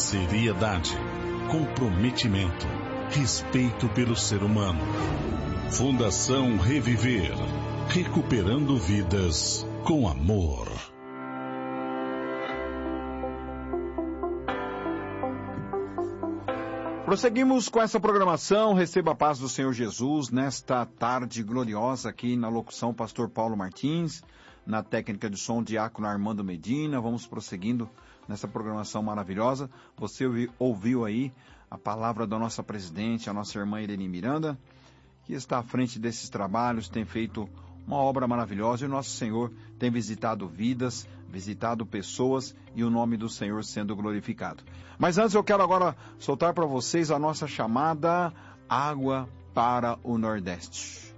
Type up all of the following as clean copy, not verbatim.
seriedade, comprometimento, respeito pelo ser humano. Fundação Reviver, recuperando vidas com amor. Prosseguimos com essa programação. Receba a paz do Senhor Jesus nesta tarde gloriosa aqui na locução Pastor Paulo Martins, na técnica de som Diácono Armando Medina. Vamos prosseguindo nessa programação maravilhosa. Você ouviu aí a palavra da nossa presidente, a nossa irmã Irene Miranda, que está à frente desses trabalhos, tem feito uma obra maravilhosa e o nosso Senhor tem visitado vidas, visitado pessoas e o nome do Senhor sendo glorificado. Mas antes eu quero agora soltar para vocês a nossa chamada Água para o Nordeste.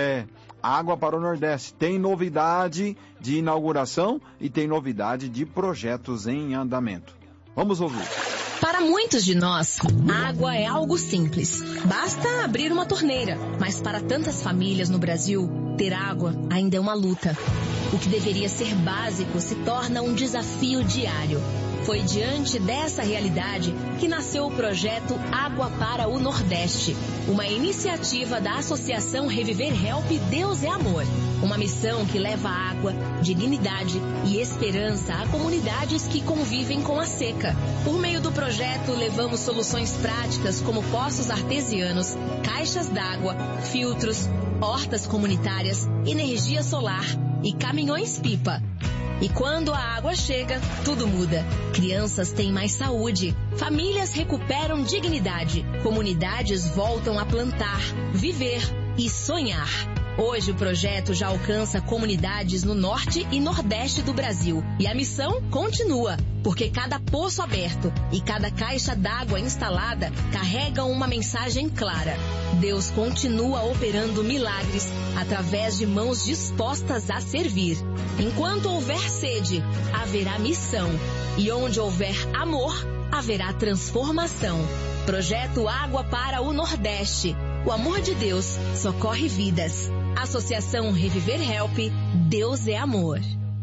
Água para o Nordeste. Tem novidade de inauguração e tem novidade de projetos em andamento. Vamos ouvir. Para muitos de nós, água é algo simples. Basta abrir uma torneira. Mas para tantas famílias no Brasil, ter água ainda é uma luta. O que deveria ser básico se torna um desafio diário. Foi diante dessa realidade que nasceu o projeto Água para o Nordeste, uma iniciativa da Associação Reviver Help Deus é Amor. Uma missão que leva água, dignidade e esperança a comunidades que convivem com a seca. Por meio do projeto, levamos soluções práticas como poços artesianos, caixas d'água, filtros, hortas comunitárias, energia solar e caminhões-pipa. E quando a água chega, tudo muda. Crianças têm mais saúde, famílias recuperam dignidade, comunidades voltam a plantar, viver e sonhar. Hoje o projeto já alcança comunidades no norte e nordeste do Brasil. E a missão continua, porque cada poço aberto e cada caixa d'água instalada carregam uma mensagem clara. Deus continua operando milagres através de mãos dispostas a servir. Enquanto houver sede, haverá missão. E onde houver amor, haverá transformação. Projeto Água para o Nordeste. O amor de Deus socorre vidas. Associação Reviver Help, Deus é Amor.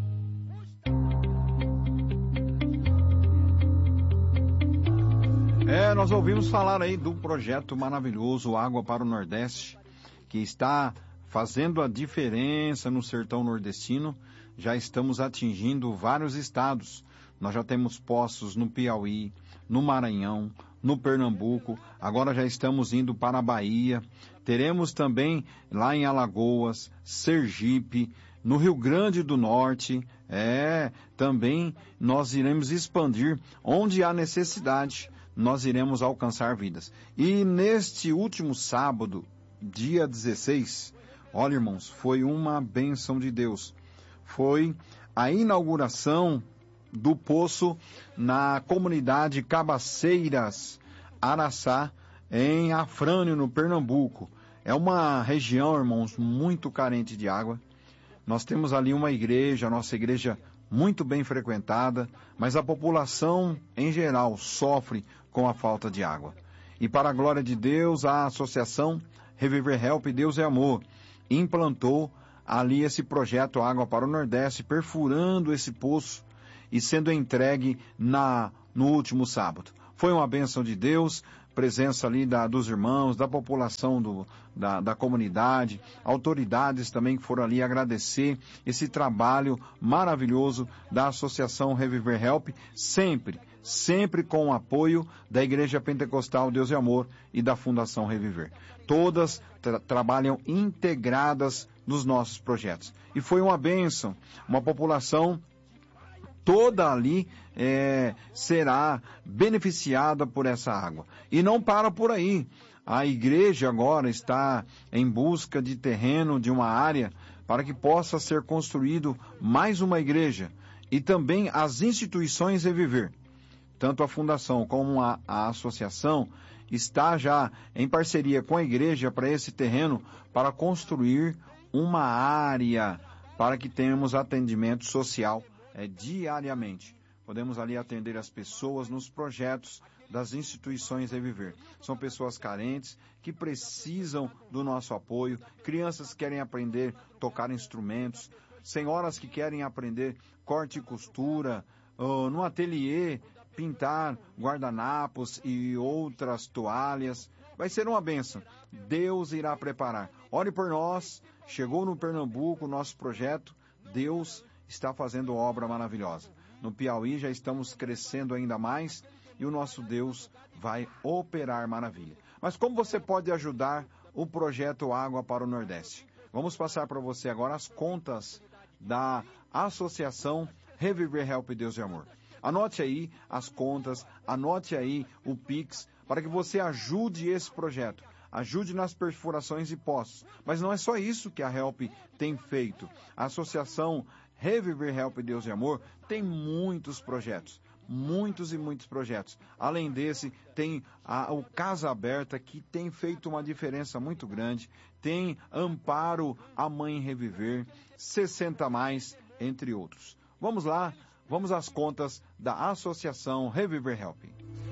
Nós ouvimos falar aí do projeto maravilhoso Água para o Nordeste, que está fazendo a diferença no sertão nordestino. Já estamos atingindo vários estados. Nós já temos poços no Piauí, no Maranhão, no Pernambuco, agora já estamos indo para a Bahia. Teremos também lá em Alagoas, Sergipe, no Rio Grande do Norte. Também nós iremos expandir onde há necessidade. Nós iremos alcançar vidas. E neste último sábado, dia 16, olha, irmãos, foi uma bênção de Deus. Foi a inauguração do poço na comunidade Cabaceiras, Araçá, em Afrânio, no Pernambuco. É uma região, irmãos, muito carente de água. Nós temos ali uma igreja, a nossa igreja muito bem frequentada, mas a população em geral sofre com a falta de água. E para a glória de Deus, a associação Reviver Help Deus é Amor implantou ali esse projeto Água para o Nordeste, perfurando esse poço e sendo entregue no último sábado. Foi uma bênção de Deus, presença ali dos irmãos, da população da comunidade, autoridades também que foram ali agradecer esse trabalho maravilhoso da Associação Reviver Help, sempre com o apoio da Igreja Pentecostal Deus e Amor e da Fundação Reviver. Todas trabalham integradas nos nossos projetos. E foi uma bênção, uma população toda ali será beneficiada por essa água. E não para por aí. A igreja agora está em busca de terreno, de uma área, para que possa ser construído mais uma igreja. E também as instituições Reviver. Tanto a fundação como a associação está já em parceria com a igreja para esse terreno, para construir uma área para que tenhamos atendimento social diariamente. Podemos ali atender as pessoas nos projetos das instituições Reviver. São pessoas carentes que precisam do nosso apoio, crianças que querem aprender a tocar instrumentos, senhoras que querem aprender corte e costura, no ateliê, pintar guardanapos e outras toalhas. Vai ser uma bênção. Deus irá preparar. Ore por nós. Chegou no Pernambuco o nosso projeto. Deus está fazendo obra maravilhosa. No Piauí já estamos crescendo ainda mais e o nosso Deus vai operar maravilha. Mas como você pode ajudar o projeto Água para o Nordeste? Vamos passar para você agora as contas da Associação Reviver Help Deus e Amor. Anote aí as contas, anote aí o Pix, para que você ajude esse projeto. Ajude nas perfurações de poços. Mas não é só isso que a Help tem feito. A Associação Reviver Help Deus e Amor tem muitos projetos. Muitos e muitos projetos. Além desse, tem o Casa Aberta, que tem feito uma diferença muito grande. Tem Amparo a Mãe Reviver, 60 Mais, entre outros. Vamos lá, vamos às contas da Associação Reviver Help.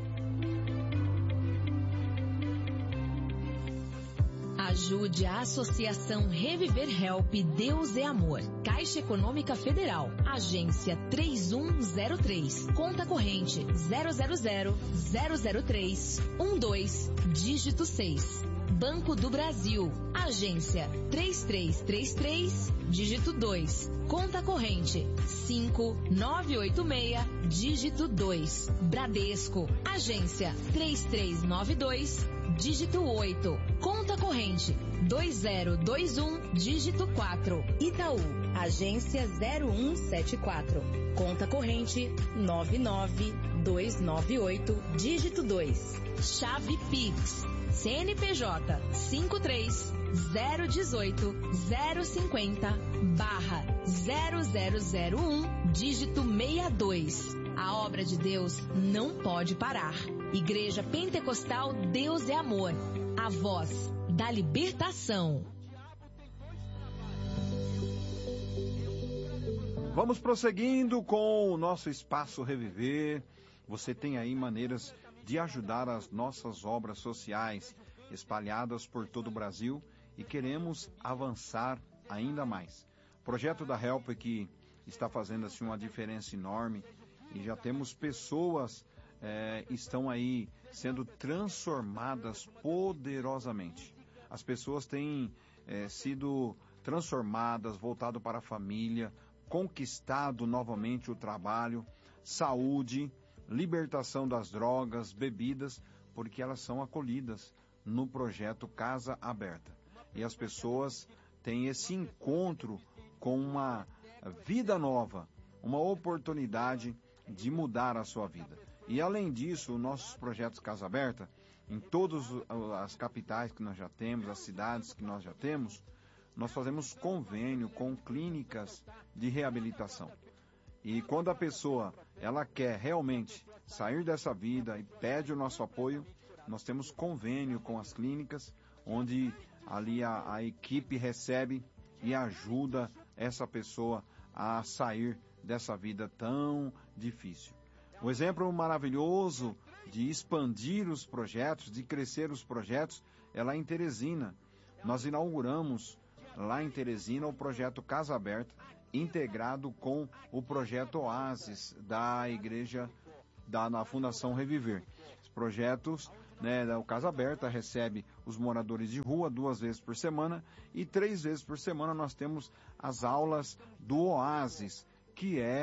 Ajude a Associação Reviver Help Deus é Amor. Caixa Econômica Federal. Agência 3103. Conta corrente 000-003-12, dígito 6. Banco do Brasil. Agência 3333, dígito 2. Conta corrente 5986, dígito 2. Bradesco. Agência 3392, dígito 8. Conta corrente 2021, dígito 4. Itaú. Agência 0174. Conta corrente 99298, dígito 2. Chave Pix. CNPJ 53-018-050/0001, dígito 62. A obra de Deus não pode parar. Igreja Pentecostal Deus é Amor. A voz da libertação. Vamos prosseguindo com o nosso Espaço Reviver. Você tem aí maneiras de ajudar as nossas obras sociais espalhadas por todo o Brasil e queremos avançar ainda mais. O projeto da Help que está fazendo assim uma diferença enorme e já temos pessoas estão aí sendo transformadas poderosamente. As pessoas têm sido transformadas, voltado para a família, conquistado novamente o trabalho, saúde, libertação das drogas, bebidas, porque elas são acolhidas no projeto Casa Aberta. E as pessoas têm esse encontro com uma vida nova, uma oportunidade de mudar a sua vida. E além disso, nossos projetos Casa Aberta, em todas as capitais que nós já temos, as cidades que nós já temos, nós fazemos convênio com clínicas de reabilitação. E quando a pessoa ela quer realmente sair dessa vida e pede o nosso apoio, nós temos convênio com as clínicas, onde ali a equipe recebe e ajuda essa pessoa a sair dessa vida tão difícil. Um exemplo maravilhoso de expandir os projetos, de crescer os projetos, é lá em Teresina. Nós inauguramos lá em Teresina o projeto Casa Aberta, integrado com o projeto Oasis da igreja na Fundação Reviver. Os projetos, o Casa Aberta recebe os moradores de rua 2 vezes por semana e 3 vezes por semana nós temos as aulas do Oasis, que é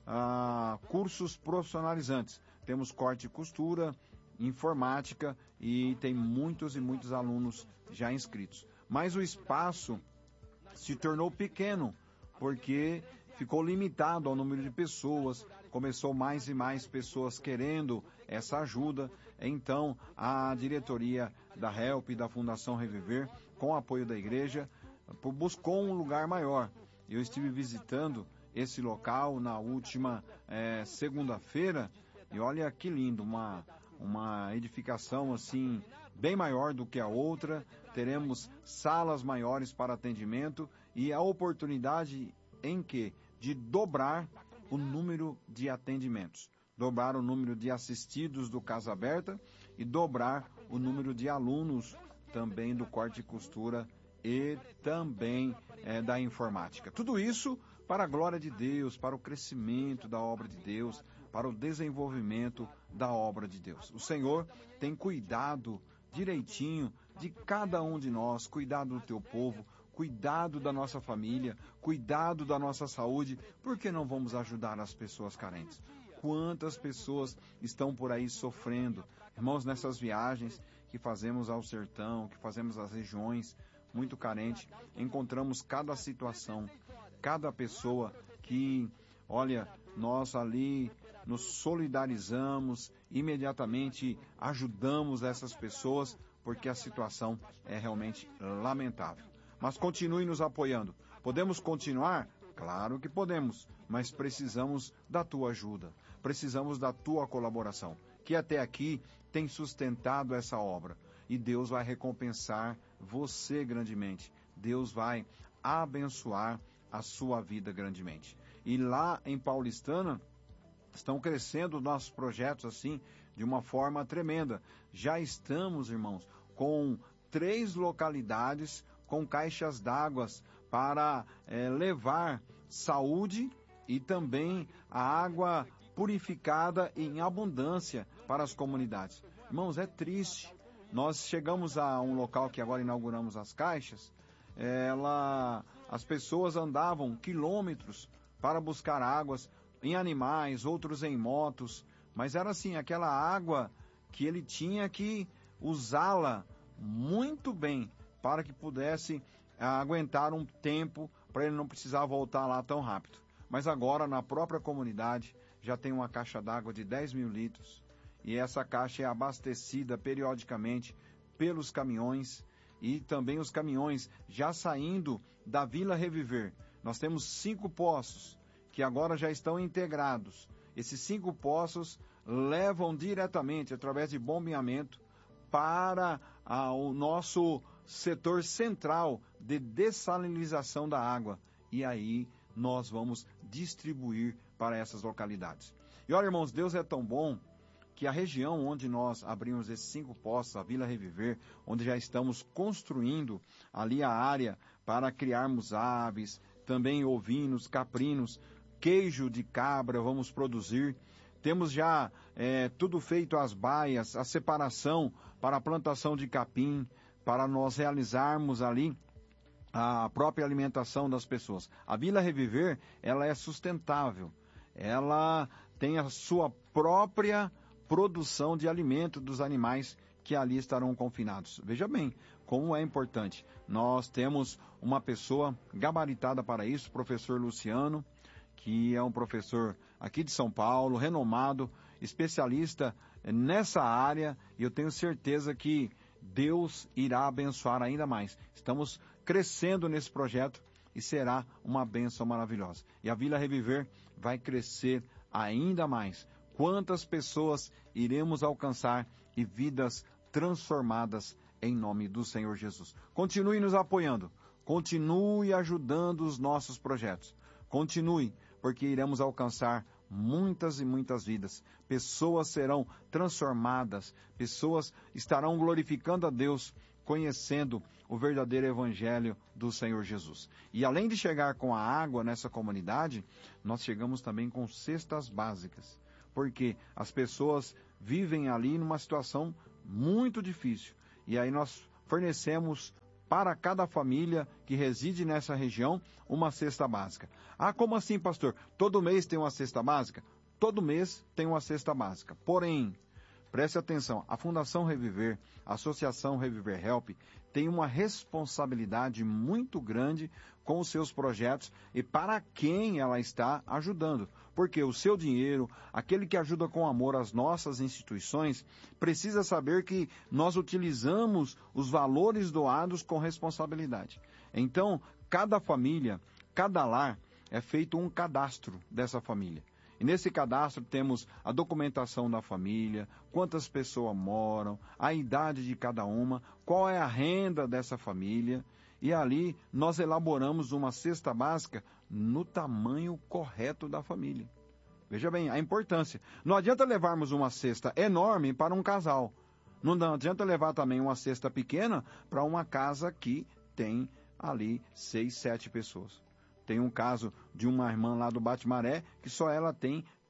cursos profissionalizantes. Temos corte e costura, informática e tem muitos e muitos alunos já inscritos. Mas o espaço se tornou pequeno, porque ficou limitado ao número de pessoas, começou mais e mais pessoas querendo essa ajuda, então a diretoria da Help e da Fundação Reviver, com o apoio da igreja, buscou um lugar maior. Eu estive visitando esse local na última segunda-feira e olha que lindo, uma edificação assim bem maior do que a outra, teremos salas maiores para atendimento e a oportunidade de dobrar o número de atendimentos, dobrar o número de assistidos do Casa Aberta e dobrar o número de alunos também do corte e costura e também da informática. Tudo isso para a glória de Deus, para o crescimento da obra de Deus, para o desenvolvimento da obra de Deus. O Senhor tem cuidado direitinho de cada um de nós, cuidado do teu povo, cuidado da nossa família, cuidado da nossa saúde. Por que não vamos ajudar as pessoas carentes? Quantas pessoas estão por aí sofrendo? Irmãos, nessas viagens que fazemos ao sertão, que fazemos às regiões muito carentes, encontramos cada situação, cada pessoa que, olha, nós ali nos solidarizamos, imediatamente ajudamos essas pessoas, porque a situação é realmente lamentável. Mas continue nos apoiando. Podemos continuar? Claro que podemos, mas precisamos da tua ajuda, precisamos da tua colaboração, que até aqui tem sustentado essa obra. E Deus vai recompensar você grandemente. Deus vai abençoar a sua vida grandemente. E lá em Paulistana, estão crescendo nossos projetos assim, de uma forma tremenda. Já estamos, irmãos, com 3 localidades com caixas d'água para levar saúde e também a água purificada em abundância para as comunidades. Irmãos, é triste. Nós chegamos a um local que agora inauguramos as caixas, as pessoas andavam quilômetros para buscar águas em animais, outros em motos, mas era assim, aquela água que ele tinha que usá-la muito bem para que pudesse aguentar um tempo, para ele não precisar voltar lá tão rápido. Mas agora, na própria comunidade, já tem uma caixa d'água de 10 mil litros, e essa caixa é abastecida periodicamente pelos caminhões, e também os caminhões já saindo da Vila Reviver. Nós temos 5 poços, que agora já estão integrados. Esses 5 poços levam diretamente, através de bombeamento, para o nosso setor central de dessalinização da água. E aí nós vamos distribuir para essas localidades. E olha, irmãos, Deus é tão bom que a região onde nós abrimos esses 5 poços, a Vila Reviver, onde já estamos construindo ali a área para criarmos aves, também ovinos, caprinos, queijo de cabra vamos produzir. Temos já tudo feito, as baias, a separação para a plantação de capim, para nós realizarmos ali a própria alimentação das pessoas. A Vila Reviver, ela é sustentável. Ela tem a sua própria produção de alimento dos animais que ali estarão confinados. Veja bem como é importante. Nós temos uma pessoa gabaritada para isso, o professor Luciano, que é um professor aqui de São Paulo, renomado, especialista nessa área, e eu tenho certeza que Deus irá abençoar ainda mais. Estamos crescendo nesse projeto e será uma bênção maravilhosa. E a Vila Reviver vai crescer ainda mais. Quantas pessoas iremos alcançar e vidas transformadas em nome do Senhor Jesus. Continue nos apoiando, continue ajudando os nossos projetos. Continue, porque iremos alcançar muitas e muitas vidas. Pessoas serão transformadas, pessoas estarão glorificando a Deus, conhecendo o verdadeiro evangelho do Senhor Jesus. E além de chegar com a água nessa comunidade, nós chegamos também com cestas básicas, porque as pessoas vivem ali numa situação muito difícil. E aí nós fornecemos para cada família que reside nessa região uma cesta básica. Ah, como assim, pastor? Todo mês tem uma cesta básica? Todo mês tem uma cesta básica. Porém, preste atenção, a Fundação Reviver, a Associação Reviver Help, tem uma responsabilidade muito grande com os seus projetos e para quem ela está ajudando. Porque o seu dinheiro, aquele que ajuda com amor as nossas instituições, precisa saber que nós utilizamos os valores doados com responsabilidade. Então, cada família, cada lar, é feito um cadastro dessa família. E nesse cadastro temos a documentação da família, quantas pessoas moram, a idade de cada uma, qual é a renda dessa família. E ali nós elaboramos uma cesta básica no tamanho correto da família. Veja bem, a importância. Não adianta levarmos uma cesta enorme para um casal. Não adianta levar também uma cesta pequena para uma casa que tem ali 6, 7 pessoas. Tem um caso de uma irmã lá do Bate-Maré que só ela tem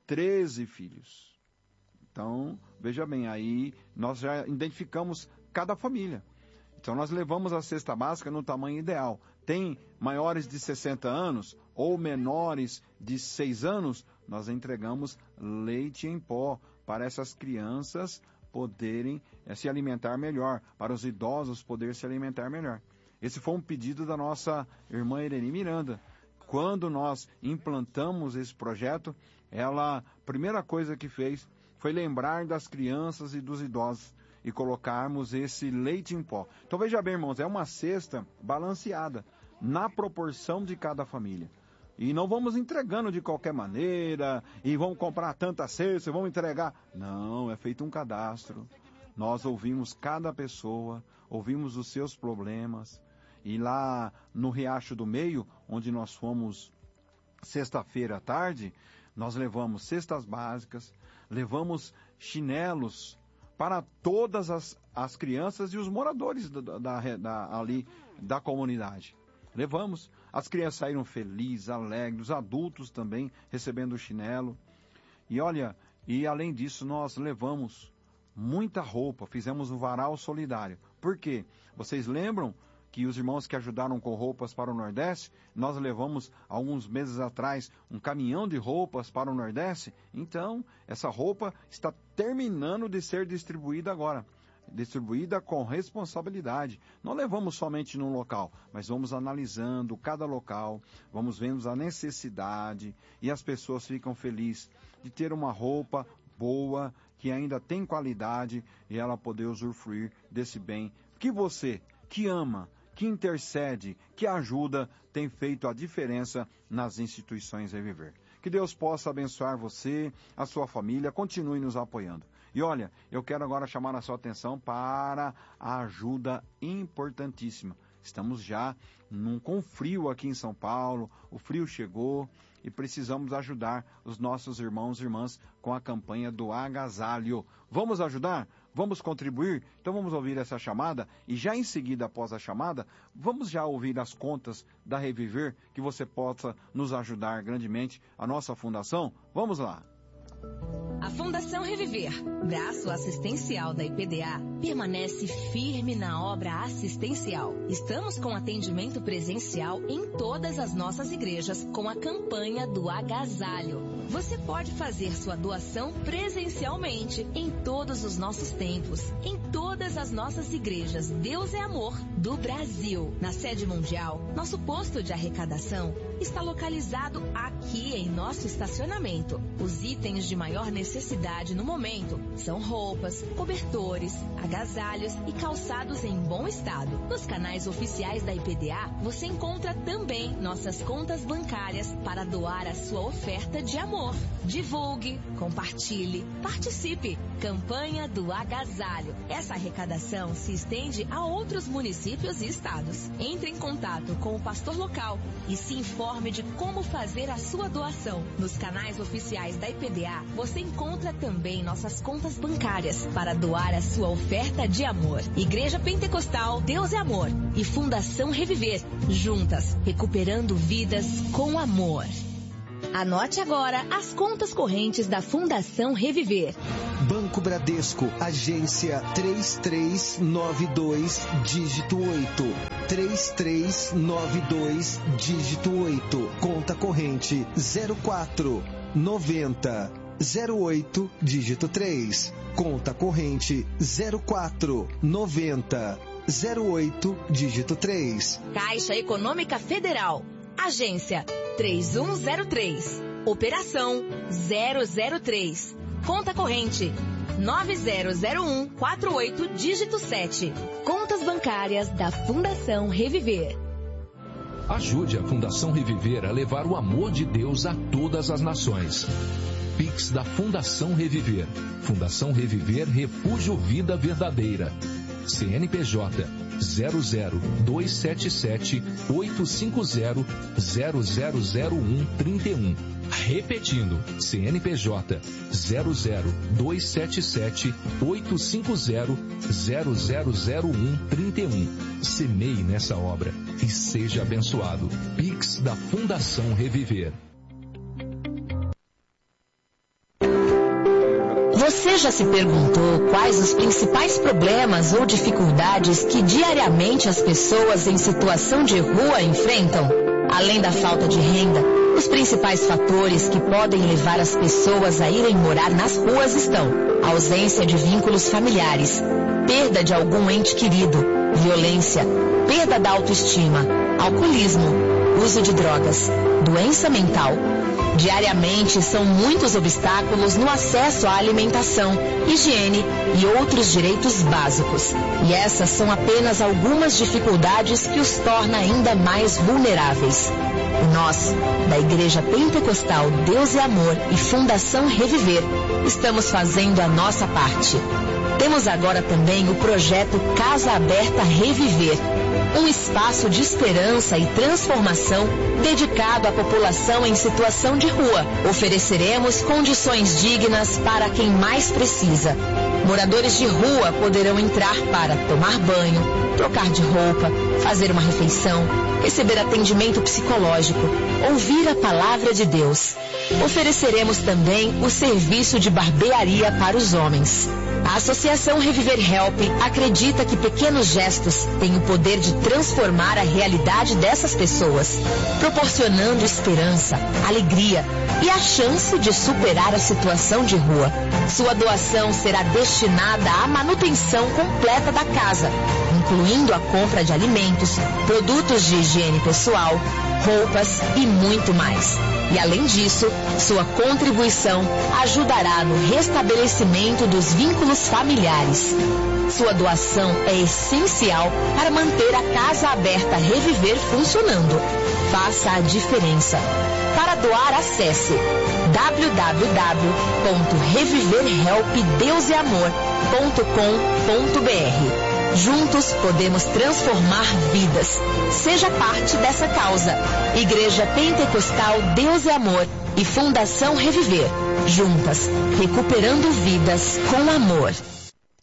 13 filhos. Então, veja bem, aí nós já identificamos cada família. Então, nós levamos a cesta básica no tamanho ideal. Tem maiores de 60 anos ou menores de 6 anos, nós entregamos leite em pó para essas crianças poderem se alimentar melhor, para os idosos poderem se alimentar melhor. Esse foi um pedido da nossa irmã Irene Miranda. Quando nós implantamos esse projeto, ela, a primeira coisa que fez foi lembrar das crianças e dos idosos e colocarmos esse leite em pó. Então veja bem, irmãos, é uma cesta balanceada na proporção de cada família. E não vamos entregando de qualquer maneira, e vamos comprar tanta cesta, vamos entregar. Não, é feito um cadastro. Nós ouvimos cada pessoa, ouvimos os seus problemas. E lá no Riacho do Meio, onde nós fomos sexta-feira à tarde, nós levamos cestas básicas, levamos chinelos para todas as crianças e os moradores ali da comunidade. Levamos. As crianças saíram felizes, alegres, os adultos também recebendo o chinelo. E olha, e além disso nós levamos muita roupa, fizemos um varal solidário. Por quê? Vocês lembram que os irmãos que ajudaram com roupas para o Nordeste, nós levamos alguns meses atrás um caminhão de roupas para o Nordeste? Então, essa roupa está terminando de ser distribuída agora. Distribuída com responsabilidade. Não levamos somente num local, mas vamos analisando cada local, vamos vendo a necessidade e as pessoas ficam felizes de ter uma roupa boa, que ainda tem qualidade e ela poder usufruir desse bem que você, que ama, que intercede, que ajuda, tem feito a diferença nas instituições Reviver. Que Deus possa abençoar você, a sua família, continue nos apoiando. E olha, eu quero agora chamar a sua atenção para a ajuda importantíssima. Estamos já com frio aqui em São Paulo, o frio chegou e precisamos ajudar os nossos irmãos e irmãs com a campanha do agasalho. Vamos ajudar? Vamos contribuir? Então vamos ouvir essa chamada e já em seguida, após a chamada, vamos já ouvir as contas da Reviver, que você possa nos ajudar grandemente, a nossa fundação. Vamos lá! A Fundação Reviver, braço assistencial da IPDA, permanece firme na obra assistencial. Estamos com atendimento presencial em todas as nossas igrejas com a campanha do agasalho. Você pode fazer sua doação presencialmente em todos os nossos templos, em todas as nossas igrejas Deus é Amor do Brasil. Na sede mundial, nosso posto de arrecadação está localizado aqui em nosso estacionamento. Os itens de maior necessidade no momento são roupas, cobertores, agasalhos e calçados em bom estado. Nos canais oficiais da IPDA, você encontra também nossas contas bancárias para doar a sua oferta de amor. Divulgue, compartilhe, participe. Campanha do agasalho. Essa arrecadação se estende a outros municípios e estados. Entre em contato com o pastor local e se informe de como fazer a sua doação. Nos canais oficiais da IPDA, você encontra também nossas contas bancárias para doar a sua oferta de amor. Igreja Pentecostal Deus é Amor e Fundação Reviver, juntas, recuperando vidas com amor. Anote agora as contas correntes da Fundação Reviver. Banco Bradesco, agência 3392, dígito 8. 3392, dígito 8. Conta corrente 0490 08, dígito 3. Conta corrente 0490 08, dígito 3. Caixa Econômica Federal. Agência 3103. Operação 003. Conta corrente 900148, dígito 7. Contas bancárias da Fundação Reviver. Ajude a Fundação Reviver a levar o amor de Deus a todas as nações. Pix da Fundação Reviver. Fundação Reviver, Refúgio Vida Verdadeira. CNPJ 00277 850 0001 31. Repetindo, CNPJ 00277 850 0001 31. Semeie nessa obra e seja abençoado. Pix da Fundação Reviver. Você já se perguntou quais os principais problemas ou dificuldades que diariamente as pessoas em situação de rua enfrentam? Além da falta de renda, os principais fatores que podem levar as pessoas a irem morar nas ruas estão: ausência de vínculos familiares, perda de algum ente querido, violência, perda da autoestima, alcoolismo, uso de drogas, doença mental. Diariamente são muitos obstáculos no acesso à alimentação, higiene e outros direitos básicos. E essas são apenas algumas dificuldades que os torna ainda mais vulneráveis. E nós, da Igreja Pentecostal Deus e Amor e Fundação Reviver, estamos fazendo a nossa parte. Temos agora também o projeto Casa Aberta Reviver, um espaço de esperança e transformação dedicado à população em situação de rua. Ofereceremos condições dignas para quem mais precisa. Moradores de rua poderão entrar para tomar banho, trocar de roupa, fazer uma refeição, receber atendimento psicológico, ouvir a palavra de Deus. Ofereceremos também o serviço de barbearia para os homens. A Associação Reviver Help acredita que pequenos gestos têm o poder de transformar a realidade dessas pessoas, proporcionando esperança, alegria e a chance de superar a situação de rua. Sua doação será destinada à manutenção completa da casa, incluindo a compra de alimentos, produtos de higiene pessoal, roupas e muito mais. E além disso, sua contribuição ajudará no restabelecimento dos vínculos familiares. Sua doação é essencial para manter a Casa Aberta Reviver funcionando. Faça a diferença. Para doar, acesse www.reviverhelpdeuseamor.com.br. Juntos podemos transformar vidas. Seja parte dessa causa. Igreja Pentecostal Deus e Amor e Fundação Reviver. Juntas, recuperando vidas com amor.